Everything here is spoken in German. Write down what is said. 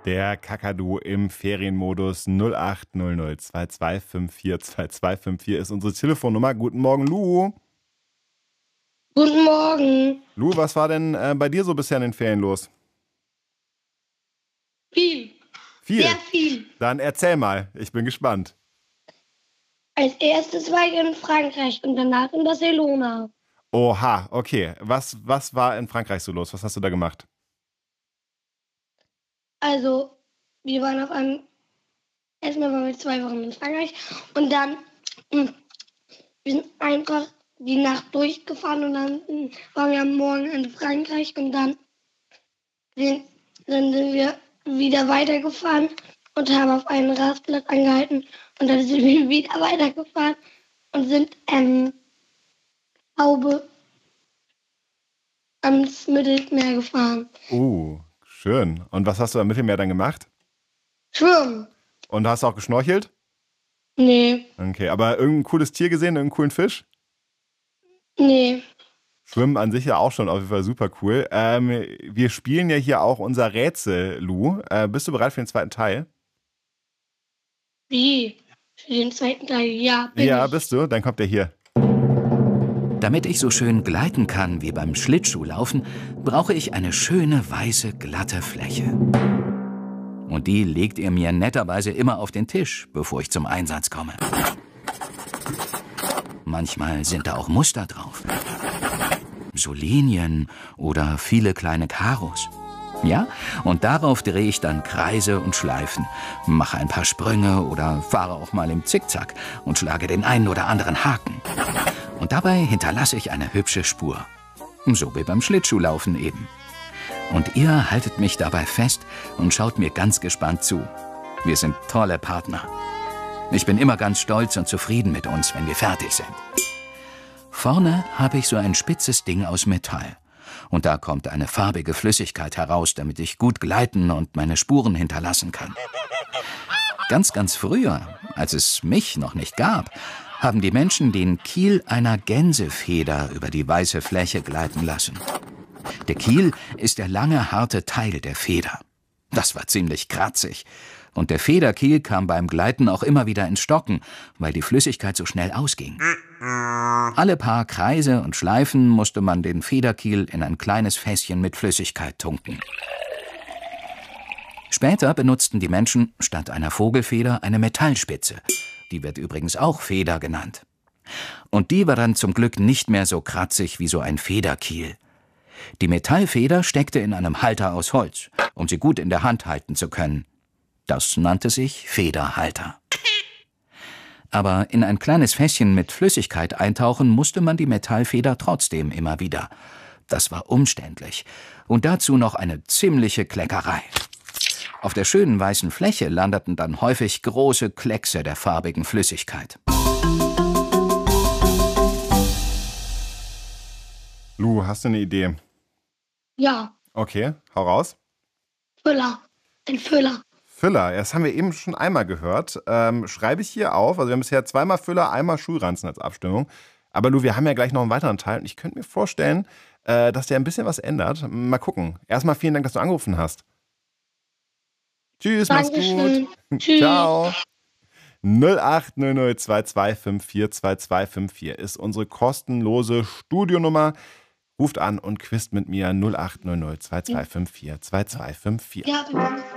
Der Kakadu im Ferienmodus 0800 2254 2254 ist unsere Telefonnummer. Guten Morgen, Lu. Guten Morgen. Lu, was war denn bei dir so bisher in den Ferien los? Viel. Viel? Sehr viel. Dann erzähl mal, ich bin gespannt. Als erstes war ich in Frankreich und danach in Barcelona. Oha, okay. Was war in Frankreich so los? Was hast du da gemacht? Also, wir waren erstmal waren wir 2 Wochen in Frankreich und dann, wir sind einfach die Nacht durchgefahren und dann waren wir am Morgen in Frankreich und dann sind wir wieder weitergefahren und haben auf einen Rastplatz angehalten und dann sind wir wieder weitergefahren und sind Haube ans Mittelmeer gefahren. Schön. Und was hast du am Mittelmeer dann gemacht? Schwimmen? Und hast du auch geschnorchelt? Nee. Okay, aber irgendein cooles Tier gesehen, irgendeinen coolen Fisch? Nee. Schwimmen an sich ja auch schon auf jeden Fall super cool. Wir spielen ja hier auch unser Rätsel, Lu. Bist du bereit für den zweiten Teil? Wie? Für den zweiten Teil? Ja, bin Ja, ich. bist du? Dann kommt er hier. Damit ich so schön gleiten kann wie beim Schlittschuhlaufen, brauche ich eine schöne, weiße, glatte Fläche. Und die legt ihr mir netterweise immer auf den Tisch, bevor ich zum Einsatz komme. Manchmal sind da auch Muster drauf. So Linien oder viele kleine Karos. Ja, und darauf drehe ich dann Kreise und Schleifen, mache ein paar Sprünge oder fahre auch mal im Zickzack und schlage den einen oder anderen Haken. Und dabei hinterlasse ich eine hübsche Spur. So wie beim Schlittschuhlaufen eben. Und ihr haltet mich dabei fest und schaut mir ganz gespannt zu. Wir sind tolle Partner. Ich bin immer ganz stolz und zufrieden mit uns, wenn wir fertig sind. Vorne habe ich so ein spitzes Ding aus Metall. Und da kommt eine farbige Flüssigkeit heraus, damit ich gut gleiten und meine Spuren hinterlassen kann. Ganz, ganz früher, als es mich noch nicht gab, haben die Menschen den Kiel einer Gänsefeder über die weiße Fläche gleiten lassen. Der Kiel ist der lange, harte Teil der Feder. Das war ziemlich kratzig. Und der Federkiel kam beim Gleiten auch immer wieder ins Stocken, weil die Flüssigkeit so schnell ausging. Alle paar Kreise und Schleifen musste man den Federkiel in ein kleines Fässchen mit Flüssigkeit tunken. Später benutzten die Menschen statt einer Vogelfeder eine Metallspitze. Die wird übrigens auch Feder genannt. Und die war dann zum Glück nicht mehr so kratzig wie so ein Federkiel. Die Metallfeder steckte in einem Halter aus Holz, um sie gut in der Hand halten zu können. Das nannte sich Federhalter. Aber in ein kleines Fässchen mit Flüssigkeit eintauchen musste man die Metallfeder trotzdem immer wieder. Das war umständlich. Und dazu noch eine ziemliche Kleckerei. Auf der schönen weißen Fläche landeten dann häufig große Kleckse der farbigen Flüssigkeit. Lu, hast du eine Idee? Ja. Okay, hau raus. Füller. Ein Füller. Füller, das haben wir eben schon einmal gehört. Schreibe ich hier auf. Also wir haben bisher 2-mal Füller, einmal Schulranzen als Abstimmung. Aber Lu, wir haben ja gleich noch einen weiteren Teil. Und ich könnte mir vorstellen, dass der ein bisschen was ändert. Mal gucken. Erstmal vielen Dank, dass du angerufen hast. Tschüss, mach's gut. Tschüss. Ciao. 0800 2254 2254 ist unsere kostenlose Studionummer. Ruft an und quizt mit mir 0800 2254 2254. Ja,